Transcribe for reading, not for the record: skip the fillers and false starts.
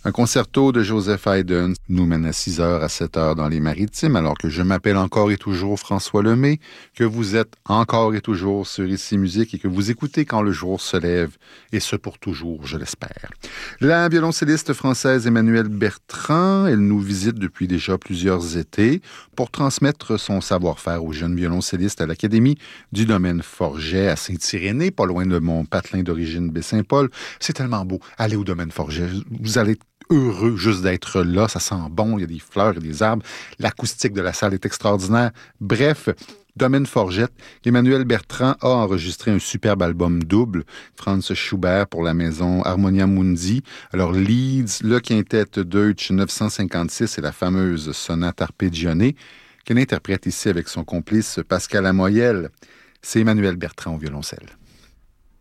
Un concerto de Joseph Haydn nous mène à 6h à 7h dans les Maritimes, alors que je m'appelle encore et toujours François Lemay, que vous êtes encore et toujours sur Ici Musique et que vous écoutez quand le jour se lève, et ce pour toujours, je l'espère. La violoncelliste française Emmanuelle Bertrand, elle nous visite depuis déjà plusieurs étés pour transmettre son savoir-faire aux jeunes violoncellistes à l'Académie du domaine Forget à Saint-Irénée, pas loin de mon patelin d'origine Baie-Saint-Paul. C'est tellement beau. Allez au domaine Forget. Vous allez être heureux juste d'être là. Ça sent bon. Il y a des fleurs et des arbres. L'acoustique de la salle est extraordinaire. Bref, domaine Forget. Emmanuelle Bertrand a enregistré un superbe album double. Franz Schubert pour la maison Harmonia Mundi. Alors, Leeds, le quintet Deutsch 956 et la fameuse sonate arpeggione qu'elle interprète ici avec son complice Pascal Amoyel. C'est Emmanuelle Bertrand au violoncelle.